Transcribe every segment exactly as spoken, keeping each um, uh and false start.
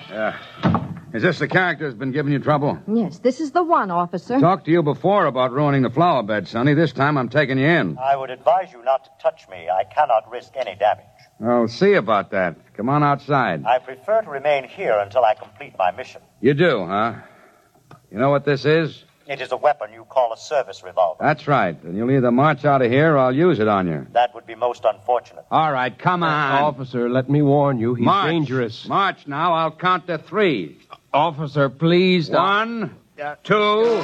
Uh, is this the character that's been giving you trouble? Yes, this is the one, officer. Talked to you before about ruining the flower bed, Sonny. This time I'm taking you in. I would advise you not to touch me. I cannot risk any damage. I'll see about that. Come on outside. I prefer to remain here until I complete my mission. You do, huh? You know what this is? It is a weapon you call a service revolver. That's right. And you'll either march out of here or I'll use it on you. That would be most unfortunate. All right, come on. Uh, officer, let me warn you. He's March. dangerous. March now. I'll count to three. Officer, please. One, uh, two.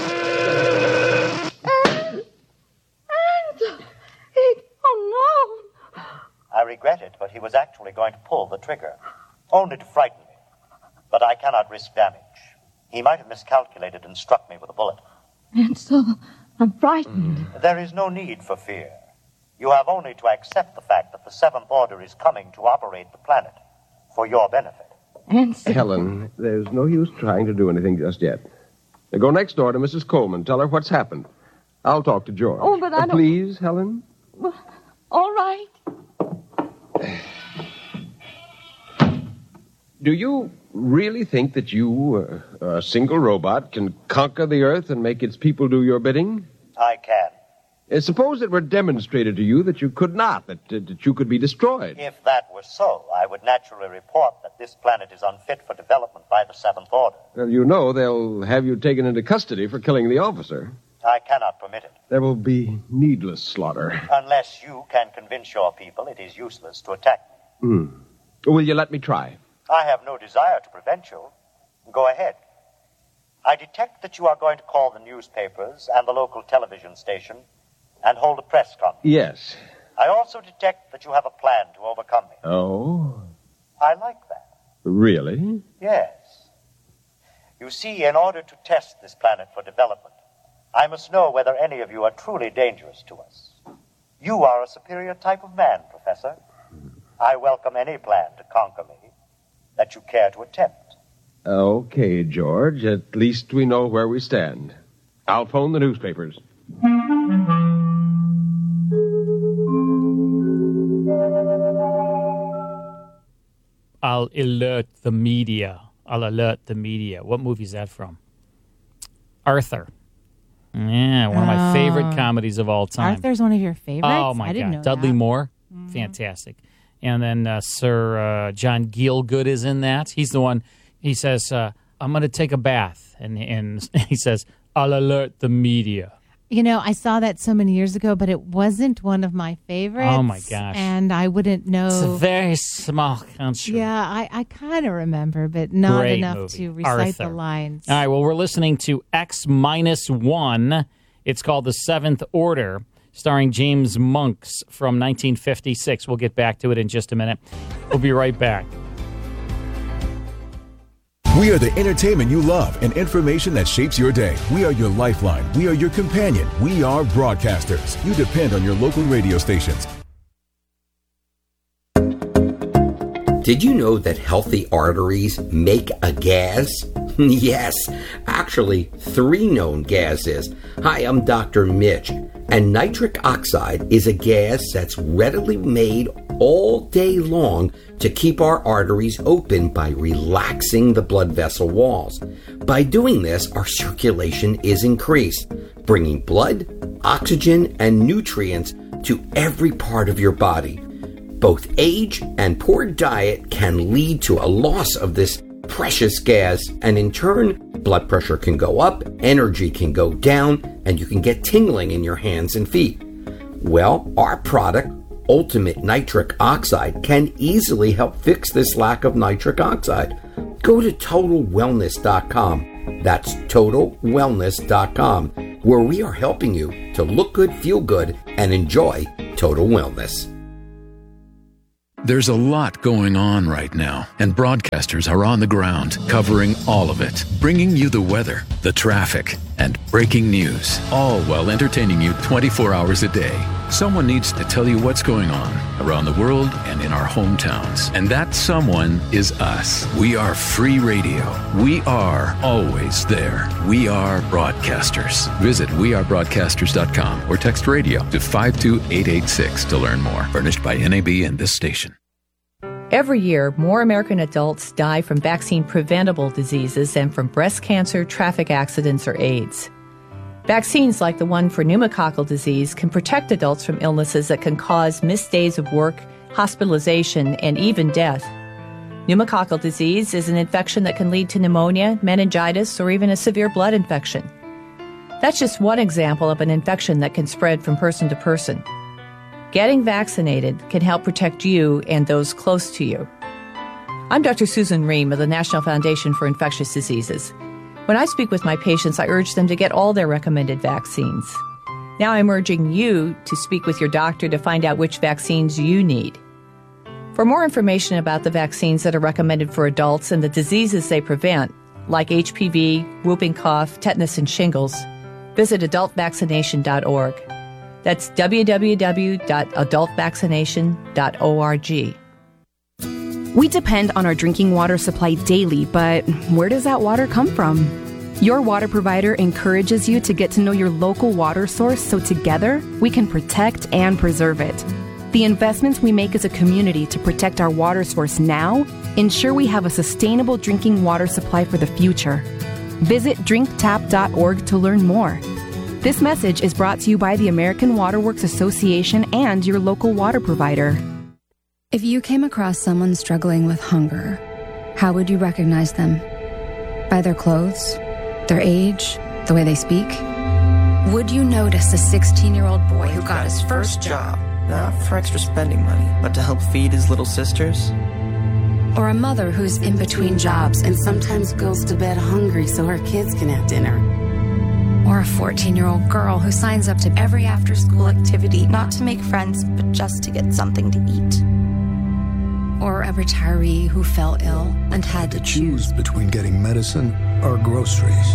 And, and, it, oh, no. I regret it, but he was actually going to pull the trigger. Only to frighten me. But I cannot risk damage. He might have miscalculated and struck me with a bullet. And so I'm frightened. There is no need for fear. You have only to accept the fact that the Seventh Order is coming to operate the planet for your benefit. And so... Helen, there's no use trying to do anything just yet. Now go next door to Missus Coleman. Tell her what's happened. I'll talk to George. Oh, but I uh, don't... Please, Helen? Well, all right. Do you really think that you, uh, a single robot, can conquer the Earth and make its people do your bidding? I can. Uh, suppose it were demonstrated to you that you could not, that, uh, that you could be destroyed. If that were so, I would naturally report that this planet is unfit for development by the Seventh Order. Well, you know they'll have you taken into custody for killing the officer. I cannot permit it. There will be needless slaughter. Unless you can convince your people it is useless to attack me. Hmm. Will you let me try? I have no desire to prevent you. Go ahead. I detect that you are going to call the newspapers and the local television station and hold a press conference. Yes. I also detect that you have a plan to overcome me. Oh? I like that. Really? Yes. You see, in order to test this planet for development, I must know whether any of you are truly dangerous to us. You are a superior type of man, Professor. I welcome any plan to conquer me that you care to attempt. Okay, George. At least we know where we stand. I'll phone the newspapers. I'll alert the media. I'll alert the media. What movie is that from? Arthur. Yeah, one of my Oh. favorite comedies of all time. Arthur's one of your favorites? Oh, my I didn't God. know Dudley that. Moore. Mm-hmm. Fantastic. And then uh, Sir uh, John Gielgud is in that. He's the one, he says, uh, I'm going to take a bath. And, and he says, I'll alert the media. You know, I saw that so many years ago, but it wasn't one of my favorites. Oh, my gosh. And I wouldn't know. It's a very small country. Yeah, I, I kind of remember, but not Great enough movie. to recite Arthur. the lines. All right, well, we're listening to X minus one. It's called The Seventh Order, starring James Monks from nineteen fifty-six. We'll get back to it in just a minute. We'll be right back. We are the entertainment you love and information that shapes your day. We are your lifeline. We are your companion. We are broadcasters. You depend on your local radio stations. Did you know that healthy arteries make a gas? Yes, actually, three known gases. Hi, I'm Doctor Mitch, and nitric oxide is a gas that's readily made all day long to keep our arteries open by relaxing the blood vessel walls. By doing this, our circulation is increased, bringing blood, oxygen, and nutrients to every part of your body. Both age and poor diet can lead to a loss of this precious gas, and in turn, blood pressure can go up, energy can go down, and you can get tingling in your hands and feet. Well, our product, Ultimate Nitric Oxide, can easily help fix this lack of nitric oxide. Go to total wellness dot com. That's total wellness dot com, where we are helping you to look good, feel good, and enjoy total wellness. There's a lot going on right now, and broadcasters are on the ground covering all of it, bringing you the weather, the traffic, and breaking news, all while entertaining you twenty-four hours a day. Someone needs to tell you what's going on around the world and in our hometowns, and that someone is us. We are free radio. We are always there. We are broadcasters. Visit we are broadcasters dot com or text radio to five two eight eight six to learn more. Furnished by N A B and this station. Every year, more American adults die from vaccine-preventable diseases than from breast cancer, traffic accidents, or AIDS. Vaccines like the one for pneumococcal disease can protect adults from illnesses that can cause missed days of work, hospitalization, and even death. Pneumococcal disease is an infection that can lead to pneumonia, meningitis, or even a severe blood infection. That's just one example of an infection that can spread from person to person. Getting vaccinated can help protect you and those close to you. I'm Doctor Susan Ream of the National Foundation for Infectious Diseases. When I speak with my patients, I urge them to get all their recommended vaccines. Now I'm urging you to speak with your doctor to find out which vaccines you need. For more information about the vaccines that are recommended for adults and the diseases they prevent, like H P V, whooping cough, tetanus, and shingles, visit adult vaccination dot org. That's w w w dot adult vaccination dot org. We depend on our drinking water supply daily, but where does that water come from? Your water provider encourages you to get to know your local water source so together we can protect and preserve it. The investments we make as a community to protect our water source now ensure we have a sustainable drinking water supply for the future. Visit drink tap dot org to learn more. This message is brought to you by the American Water Works Association and your local water provider. If you came across someone struggling with hunger, how would you recognize them? By their clothes, their age, the way they speak? Would you notice a sixteen-year-old boy who got his first job? Not for extra spending money, but to help feed his little sisters? Or a mother who's in between jobs and sometimes goes to bed hungry so her kids can have dinner? Or a fourteen-year-old girl who signs up to every after-school activity, not to make friends, but just to get something to eat? Or a retiree who fell ill and had to choose between getting medicine or groceries.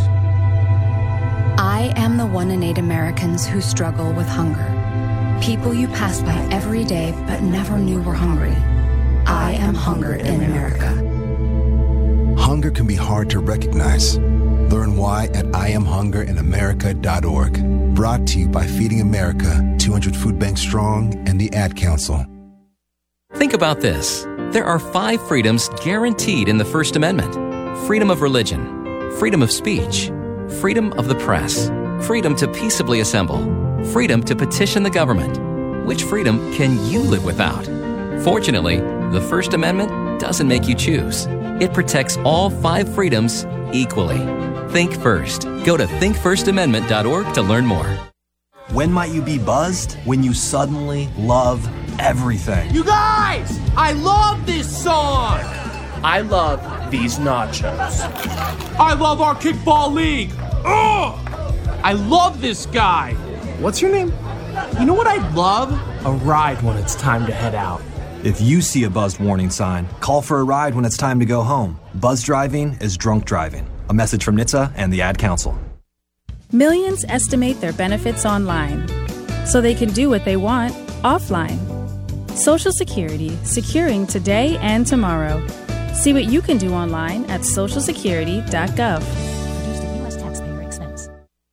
I am the one in eight Americans who struggle with hunger. People you pass by every day but never knew were hungry. I am hunger in America. Hunger can be hard to recognize. Learn why at I am hunger in America dot org. Brought to you by Feeding America, two hundred Food Banks Strong, and the Ad Council. Think about this. There are five freedoms guaranteed in the First Amendment. Freedom of religion, freedom of speech, freedom of the press, freedom to peaceably assemble, freedom to petition the government. Which freedom can you live without? Fortunately, the First Amendment doesn't make you choose. It protects all five freedoms equally. Think first. Go to think first amendment dot org to learn more. When might you be buzzed? When you suddenly love everything. You guys! I love this song! I love these nachos. I love our kickball league! Ugh! I love this guy! What's your name? You know what I'd love? A ride when it's time to head out. If you see a buzzed warning sign, call for a ride when it's time to go home. Buzz driving is drunk driving. A message from N H T S A and the Ad Council. Millions estimate their benefits online, so they can do what they want offline. Social Security, securing today and tomorrow. See what you can do online at social security dot gov. Produced at U S taxpayer expense.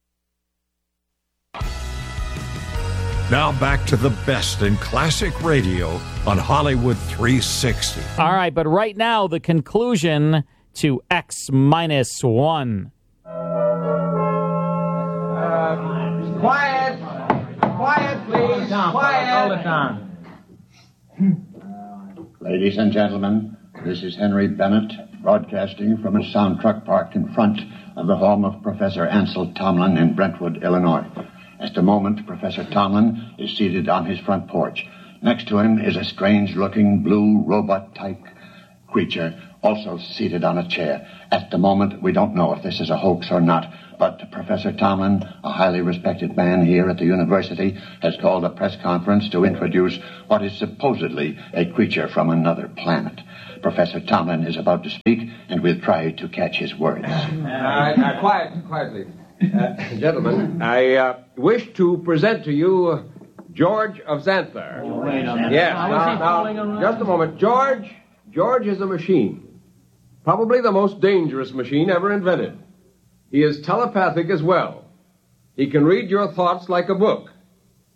Now back to the best in classic radio on Hollywood three sixty. All right, but right now, the conclusion to X minus one. Uh, quiet! Quiet, please! Quiet! Ladies and gentlemen, this is Henry Bennett, broadcasting from a sound truck parked in front of the home of Professor Ansel Tomlin in Brentwood, Illinois. At the moment, Professor Tomlin is seated on his front porch. Next to him is a strange-looking blue robot-type creature, also seated on a chair. At the moment, we don't know if this is a hoax or not, but Professor Tomlin, a highly respected man here at the university, has called a press conference to introduce what is supposedly a creature from another planet. Professor Tomlin is about to speak, and we'll try to catch his words. Uh, uh, quiet, quiet, please. Uh, gentlemen, I uh, wish to present to you uh, George of Xanthar. Oh, wait a minute. Yes, How now, is he now, fooling around? just a moment. George, George is a machine. Probably the most dangerous machine ever invented. He is telepathic as well. He can read your thoughts like a book.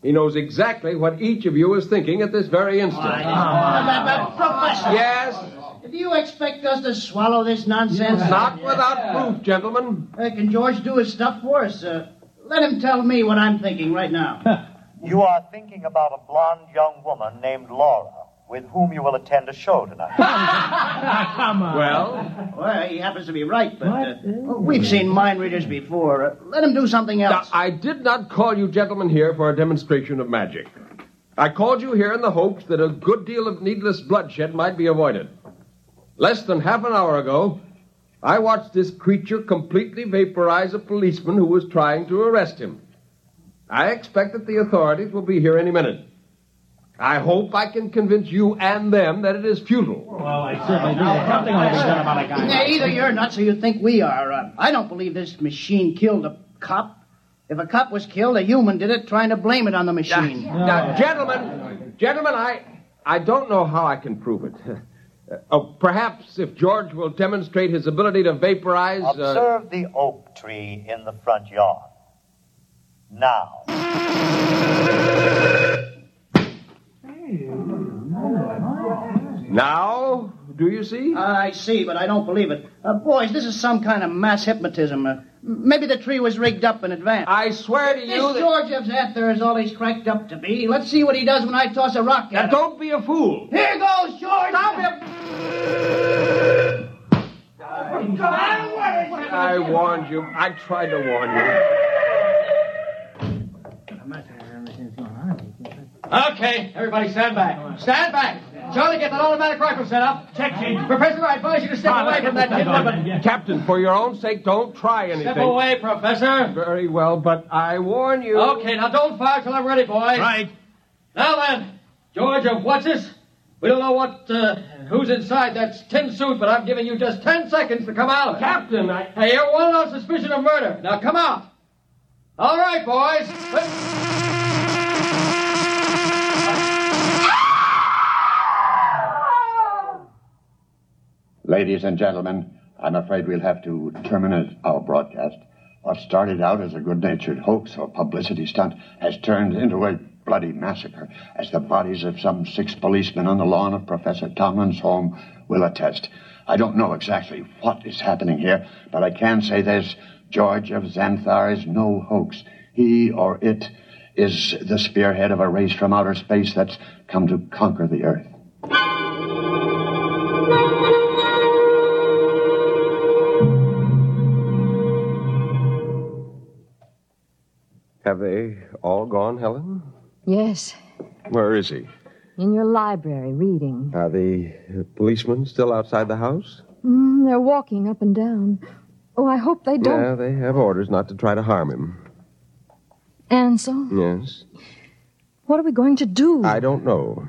He knows exactly what each of you is thinking at this very instant. Uh, but, but, Professor. Yes? Do you expect us to swallow this nonsense? Not without proof, gentlemen. Uh, can George do his stuff for us? Uh, let him tell me what I'm thinking right now. You are thinking about a blonde young woman named Laura, with whom you will attend a show tonight. Come on. Well? Well, he happens to be right, but uh, we've seen mind readers before. Uh, let him do something else. Now, I did not call you gentlemen here for a demonstration of magic. I called you here in the hopes that a good deal of needless bloodshed might be avoided. Less than half an hour ago, I watched this creature completely vaporize a policeman who was trying to arrest him. I expect that the authorities will be here any minute. I hope I can convince you and them that it is futile. Well, I certainly do. Something will be done about a guy. Yeah, either you're nuts or you think we are. Uh, I don't believe this machine killed a cop. If a cop was killed, a human did it, trying to blame it on the machine. Now, now gentlemen, gentlemen, I, I don't know how I can prove it. Uh, oh, perhaps if George will demonstrate his ability to vaporize... Uh... Observe the oak tree in the front yard. Now. Now, do you see? I see, but I don't believe it. Uh, boys, this is some kind of mass hypnotism. Uh, maybe the tree was rigged up in advance. I swear to you This that... George of Zather is all he's cracked up to be. Let's see what he does when I toss a rock at now, him. don't be a fool. Here goes, George! Stop him! I warned you. I tried to warn you. Okay, everybody stand back. Stand back. Charlie, get that automatic rifle set up. Check, Chief. Professor, I advise you to step away from that kid weapon. Captain, for your own sake, don't try anything. Step away, Professor. Very well, but I warn you. Okay, now don't fire till I'm ready, boys. Right. Now then, George of what's this? We don't know what, uh, who's inside that tin suit, but I'm giving you just ten seconds to come out of it. Captain, I... Hey, you're wanted on suspicion of murder. Now come out. All right, boys. Let's... Ladies and gentlemen, I'm afraid we'll have to terminate our broadcast. What started out as a good-natured hoax or publicity stunt has turned into a bloody massacre, as the bodies of some six policemen on the lawn of Professor Tomlin's home will attest. I don't know exactly what is happening here, but I can say this: George of Xanthar is no hoax. He or it is the spearhead of a race from outer space that's come to conquer the Earth. Have they all gone, Helen? Yes. Where is he? In your library, reading. Are the uh, policemen still outside the house? Mm, they're walking up and down. Oh, I hope they don't. Yeah, they have orders not to try to harm him. Ansel? Yes? What are we going to do? I don't know.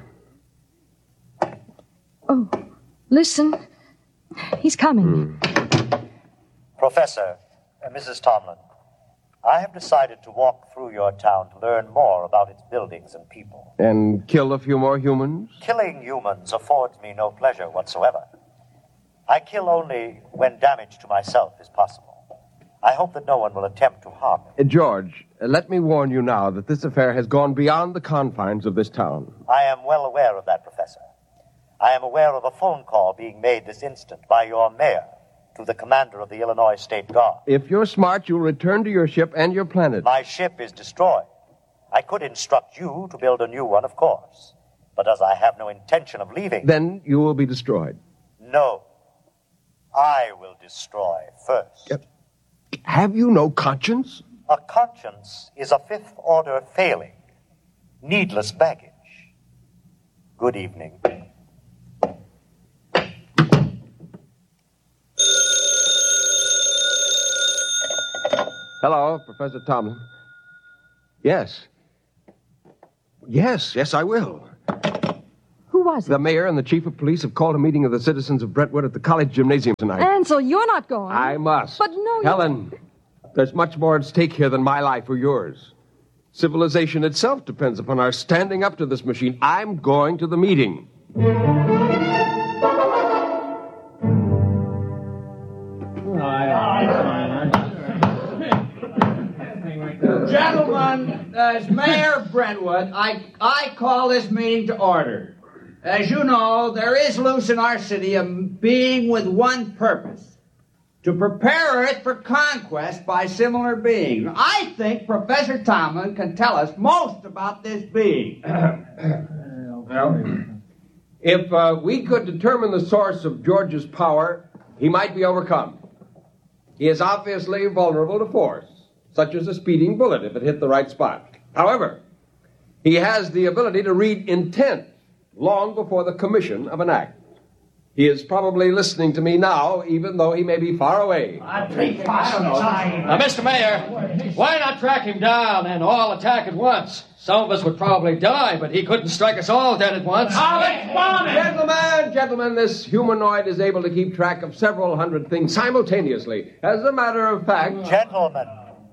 Oh, listen. He's coming. Hmm. Professor, uh, Missus Tomlin, I have decided to walk through your town to learn more about its buildings and people. And kill a few more humans? Killing humans affords me no pleasure whatsoever. I kill only when damage to myself is possible. I hope that no one will attempt to harm me. Uh, George, uh, let me warn you now that this affair has gone beyond the confines of this town. I am well aware of that, Professor. I am aware of a phone call being made this instant by your mayor to the commander of the Illinois State Guard. If you're smart, you'll return to your ship and your planet. My ship is destroyed. I could instruct you to build a new one, of course. But as I have no intention of leaving... Then you will be destroyed. No. I will destroy first. Uh, have you no conscience? A conscience is a fifth-order failing. Needless baggage. Good evening. Hello, Professor Tomlin. Yes. Yes, yes, I will. Who was it? The mayor and the chief of police have called a meeting of the citizens of Brentwood at the college gymnasium tonight. Ansel, you're not going. I must. But no, you... Helen, there's much more at stake here than my life or yours. Civilization itself depends upon our standing up to this machine. I'm going to the meeting. Gentlemen! Gentlemen, as Mayor of Brentwood, I, I call this meeting to order. As you know, there is loose in our city a being with one purpose: to prepare Earth for conquest by similar beings. I think Professor Tomlin can tell us most about this being. Well, if uh, we could determine the source of George's power, he might be overcome. He is obviously vulnerable to force, such as a speeding bullet if it hit the right spot. However, he has the ability to read intent long before the commission of an act. He is probably listening to me now, even though he may be far away. Now, Mister Mayor, why not track him down and all attack at once? Some of us would probably die, but he couldn't strike us all dead at once. Gentlemen, gentlemen, this humanoid is able to keep track of several hundred things simultaneously. As a matter of fact... Gentlemen.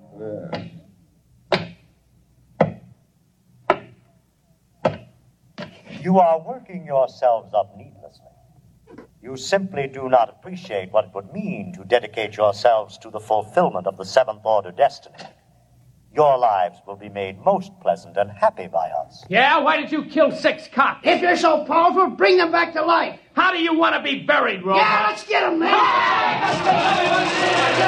Uh, you are working yourselves up neatly. You simply do not appreciate what it would mean to dedicate yourselves to the fulfillment of the Seventh Order destiny. Your lives will be made most pleasant and happy by us. Yeah, why did you kill six cops? If you're so powerful, bring them back to life. How do you want to be buried, Robot? Yeah, let's get them, man.